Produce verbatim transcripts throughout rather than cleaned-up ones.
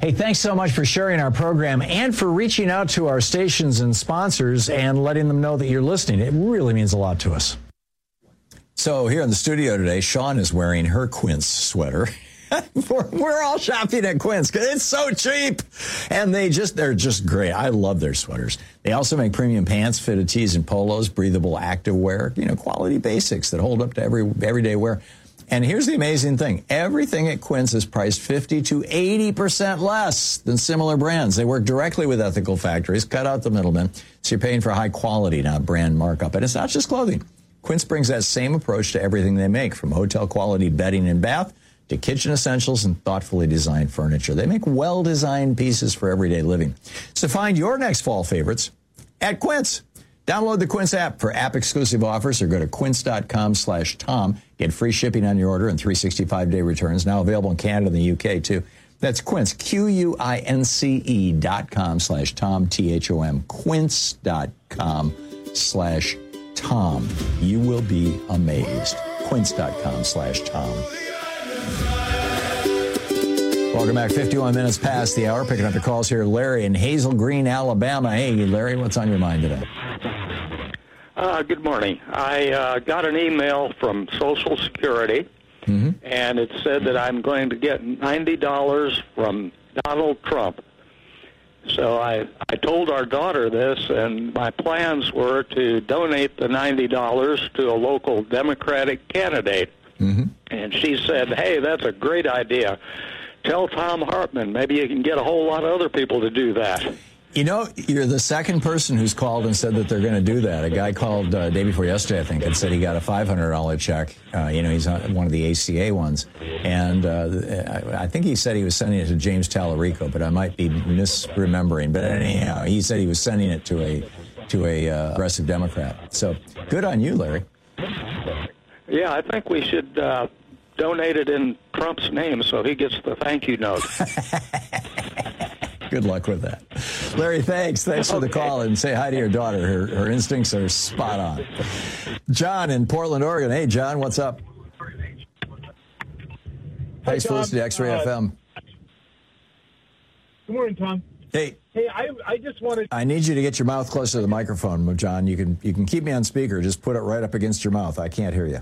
Hey, thanks so much for sharing our program and for reaching out to our stations and sponsors and letting them know that you're listening. It really means a lot to us. So here in the studio today, Sean is wearing her Quince sweater. We're all shopping at Quince because it's so cheap. And they just, they're just great. I love their sweaters. They also make premium pants, fitted tees and polos, breathable active wear, you know, quality basics that hold up to every everyday wear. And here's the amazing thing. Everything at Quince is priced fifty to eighty percent less than similar brands. They work directly with ethical factories, cut out the middlemen, so you're paying for high quality, not brand markup. And it's not just clothing. Quince brings that same approach to everything they make, from hotel quality bedding and bath to kitchen essentials and thoughtfully designed furniture. They make well-designed pieces for everyday living. So find your next fall favorites at Quince. Download the Quince app for app-exclusive offers or go to quince.com slash Tom. Get free shipping on your order and three hundred sixty-five day returns. Now available in Canada and the U K, too. That's Quince, Q U I N C E dot com slash Tom, T H O M, quince.com slash Tom. You will be amazed. Quince.com slash Tom. Welcome back. fifty-one minutes past the hour. Picking up the calls here. Larry in Hazel Green, Alabama. Hey, Larry, what's on your mind today? Uh, good morning. I uh, got an email from Social Security, mm-hmm. and it said that I'm going to get ninety dollars from Donald Trump. So I, I told our daughter this, and my plans were to donate the ninety dollars to a local Democratic candidate. Mm-hmm. And she said, hey, that's a great idea. Tell Tom Hartman. Maybe you can get a whole lot of other people to do that. You know, you're the second person who's called and said that they're going to do that. A guy called uh, day before yesterday, I think, and said he got a five hundred dollars check. Uh, you know, he's on one of the A C A ones. And uh, I think he said he was sending it to James Tallarico, but I might be misremembering. But anyhow, he said he was sending it to a to a uh, progressive Democrat. So good on you, Larry. Yeah, I think we should uh, donate it in Trump's name so he gets the thank you note. Good luck with that. Larry, thanks. Thanks for the call, and say hi to your daughter. Her, her instincts are spot on. John in Portland, Oregon. Hey, John, what's up? Thanks for listening to X-Ray uh, F M. Good morning, Tom. Hey. Hey, I I just wanted... I need you to get your mouth closer to the microphone, John. You can, you can keep me on speaker. Just put it right up against your mouth. I can't hear you.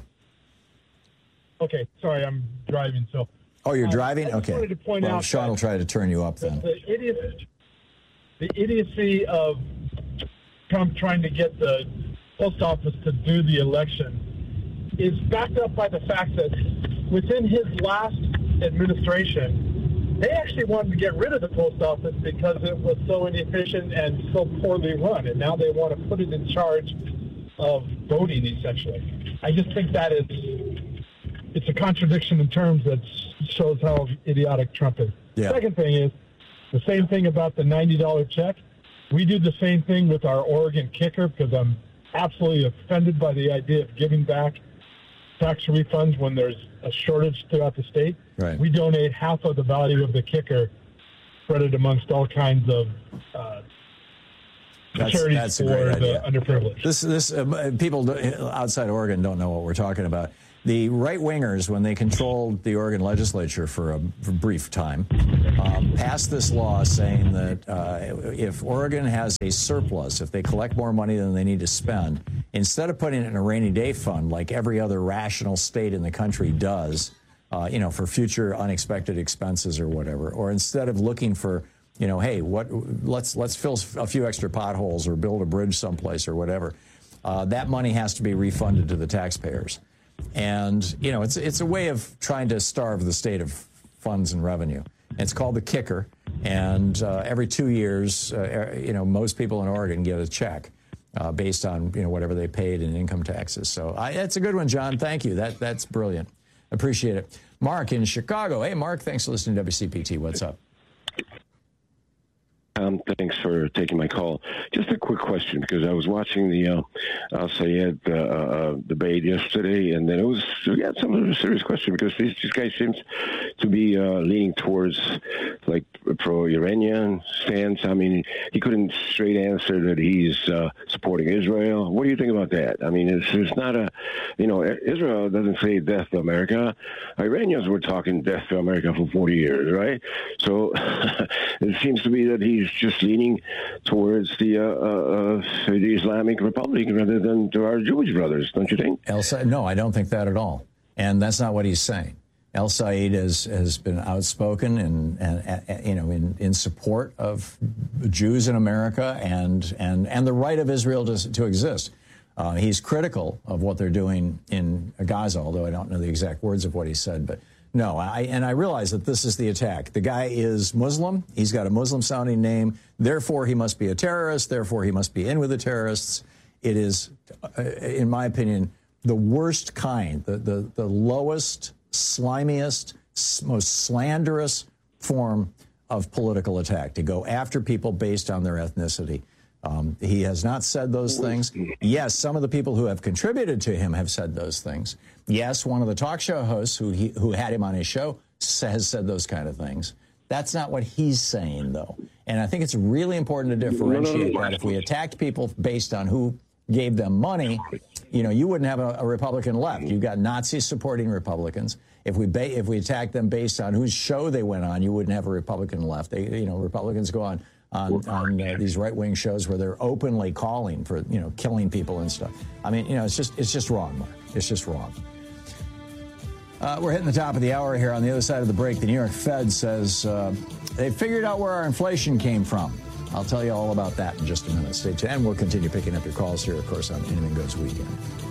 Okay, sorry, I'm driving, so... Oh, you're driving? Uh, I just okay. wanted to point well, out Sean will try to turn you up then. The, the, idiocy, the idiocy of Trump trying to get the post office to do the election is backed up by the fact that within his last administration, they actually wanted to get rid of the post office because it was so inefficient and so poorly run, and now they want to put it in charge of voting, essentially. I just think that is... It's a contradiction in terms that shows how idiotic Trump is. Yeah. Second thing is, the same thing about the ninety dollars check. We do the same thing with our Oregon kicker because I'm absolutely offended by the idea of giving back tax refunds when there's a shortage throughout the state. Right. We donate half of the value of the kicker, spread it amongst all kinds of uh, That's, charities that's a for great the idea. underprivileged. This, this uh, people outside Oregon don't know what we're talking about. The right-wingers, when they controlled the Oregon legislature for a for brief time, um, passed this law saying that uh, if Oregon has a surplus, if they collect more money than they need to spend, instead of putting it in a rainy day fund like every other rational state in the country does, uh, you know, for future unexpected expenses or whatever, or instead of looking for, you know, hey, what let's let's fill a few extra potholes or build a bridge someplace or whatever, uh, that money has to be refunded to the taxpayers. And, you know, it's it's a way of trying to starve the state of funds and revenue. And it's called the kicker. And uh, every two years, uh, you know, most people in Oregon get a check uh, based on, you know, whatever they paid in income taxes. So I, that's a good one, John. Thank you. That That's brilliant. Appreciate it. Mark in Chicago. Hey, Mark, thanks for listening to W C P T. What's up? Uh, Tom. Thanks for taking my call. Just a quick question, because I was watching the uh, Al Sayed uh, uh, debate yesterday, and then it was we had some of a serious question, because this, this guy seems to be uh, leaning towards like pro-Iranian stance. I mean, he couldn't straight answer that he's uh, supporting Israel. What do you think about that? I mean, it's, it's not a, you know, Israel doesn't say death to America. Iranians were talking death to America for forty years, right? So it seems to be that he's just leaning towards the, uh, uh, the Islamic Republic rather than to our Jewish brothers, don't you think? El Sa- no, I don't think that at all. And that's not what he's saying. El Sayed has, has been outspoken and, and, and you know in, in support of Jews in America and and, and the right of Israel to, to exist. Uh, he's critical of what they're doing in Gaza, although I don't know the exact words of what he said. But no, I, and I realize that this is the attack. The guy is Muslim. He's got a Muslim-sounding name. Therefore, he must be a terrorist. Therefore, he must be in with the terrorists. It is, uh, in my opinion, the worst kind, the, the, the lowest, slimiest, most slanderous form of political attack, to go after people based on their ethnicity. Um, he has not said those things. Yes, some of the people who have contributed to him have said those things. Yes, one of the talk show hosts who he, who had him on his show has said those kind of things. That's not what he's saying, though. And I think it's really important to differentiate that. If we attacked people based on who gave them money, you know, you wouldn't have a, a Republican left. You've got Nazis supporting Republicans. If we ba- if we attacked them based on whose show they went on, you wouldn't have a Republican left. They, you know, Republicans go on on, on uh, these right-wing shows where they're openly calling for, you know, killing people and stuff. I mean, you know, it's just it's just wrong, Mark. It's just wrong. Uh, we're hitting the top of the hour here. On the other side of the break, the New York Fed says uh, they figured out where our inflation came from. I'll tell you all about that in just a minute. Stay tuned, and we'll continue picking up your calls here, of course, on Anything Goes Weekend.